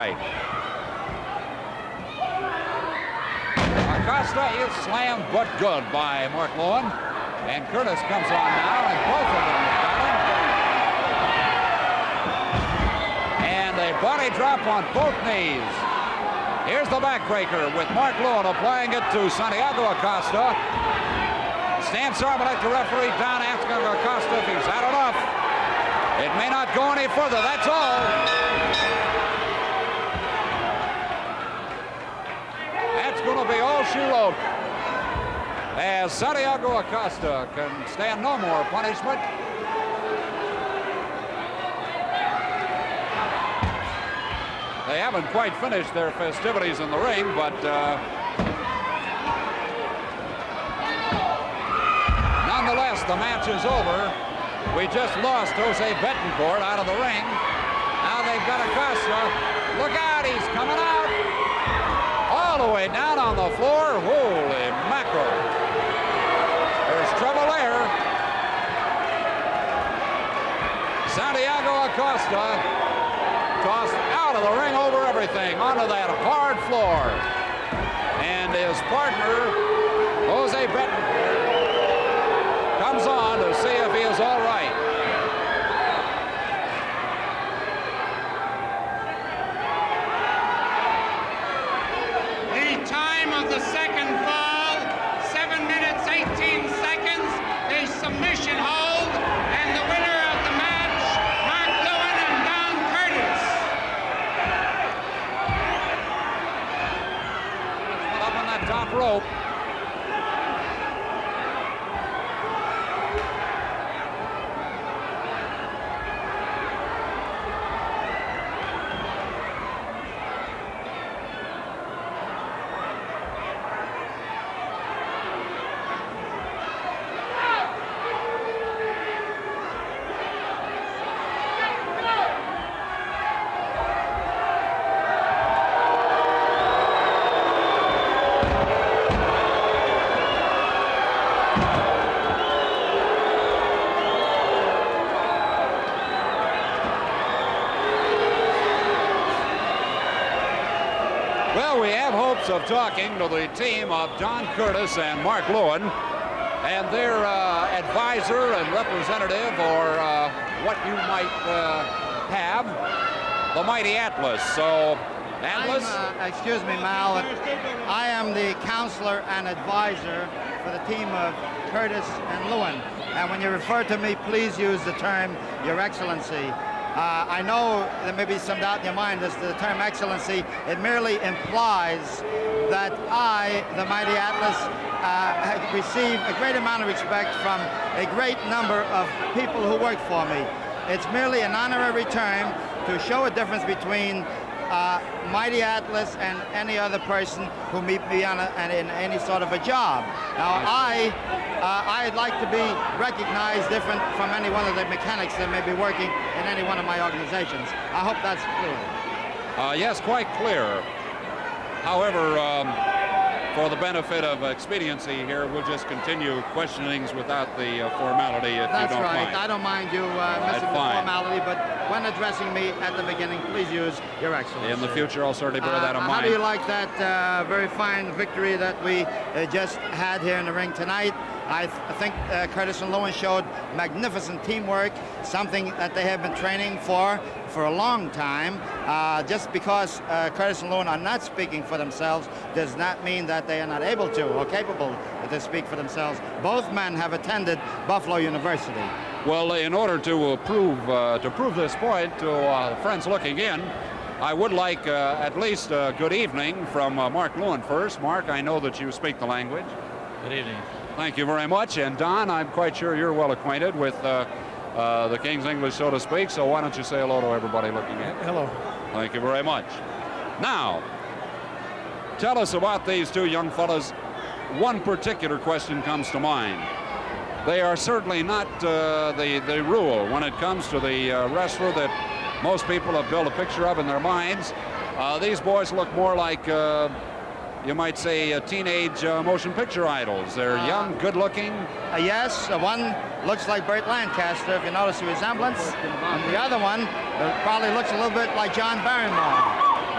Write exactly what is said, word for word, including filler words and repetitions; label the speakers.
Speaker 1: Acosta is slammed but good by Mark Loewen. And Curtis comes on now, and both of them have got him. And a body drop on both knees. Here's the backbreaker with Mark Loewen applying it to Santiago Acosta. Stan Sarmalek, the referee, down asking Acosta if he's had enough. It may not go any further, that's all. That's going to be all she wrote, as Santiago Acosta can stand no more punishment. They haven't quite finished their festivities in the ring, but uh, nonetheless, the match is over. We just lost Jose Betancourt out of the ring. Now they've got Acosta. Look out, he's coming out. All the way down on the floor. Holy mackerel. There's trouble there. Santiago Acosta tossed out of the ring over everything onto that hard floor. And his partner, Jose Betancourt, comes on to see if he is all right.
Speaker 2: The time of the second fall, seven minutes, eighteen seconds, the submission hold, and the winner of the match, Mark Loewen and Don Curtis.
Speaker 1: Up on that top rope. Of talking to the team of Don Curtis and Mark Loewen and their uh, advisor and representative, or uh, what you might uh, have, the mighty Atlas. So, Atlas?
Speaker 3: Uh, excuse me, Mal. I am the counselor and advisor for the team of Curtis and Loewen. And when you refer to me, please use the term Your Excellency. Uh, I know there may be some doubt in your mind as to the term excellency. It merely implies that I, the mighty Atlas, uh, receive a great amount of respect from a great number of people who work for me. It's merely an honorary term to show a difference between uh, mighty Atlas and any other person who meet me on a, in any sort of a job. Now, I, uh, I'd like to be recognized different from any one of the mechanics that may be working in any one of my organizations. I hope that's clear.
Speaker 1: Uh, yes, quite clear. However, um, for the benefit of expediency here, we'll just continue questionings without the uh, formality, if
Speaker 3: That's
Speaker 1: you don't
Speaker 3: right.
Speaker 1: mind.
Speaker 3: I don't mind you uh, missing the
Speaker 1: fine.
Speaker 3: formality, but when addressing me at the beginning, please use Your Excellency.
Speaker 1: In the future, I'll certainly bear
Speaker 3: Uh,
Speaker 1: that in
Speaker 3: how
Speaker 1: mind.
Speaker 3: do you like that uh, very fine victory that we uh, just had here in the ring tonight? I, th I think uh, Curtis and Loewen showed magnificent teamwork, something that they have been training for for a long time. Uh, just because uh, Curtis and Loewen are not speaking for themselves does not mean that they are not able to or capable to speak for themselves. Both men have attended Buffalo University.
Speaker 1: Well, in order to uh, prove uh, to prove this point to uh, friends looking in, I would like uh, at least a good evening from uh, Mark Loewen first. Mark, I know that you speak the language.
Speaker 4: Good evening.
Speaker 1: Thank you very much. And Don, I'm quite sure you're well acquainted with uh, uh, the King's English, so to speak. So why don't you say hello to everybody looking in?
Speaker 4: Hello.
Speaker 1: Thank you very much. Now, tell us about these two young fellas. One particular question comes to mind. They are certainly not uh, the, the rule when it comes to the uh, wrestler that most people have built a picture of in their minds. Uh, these boys look more like, uh, you might say, uh, teenage uh, motion picture idols. They're
Speaker 3: Uh,
Speaker 1: young, good-looking.
Speaker 3: Uh, yes, uh, one looks like Burt Lancaster, if you notice the resemblance. And the other one uh, probably looks a little bit like John Barrymore.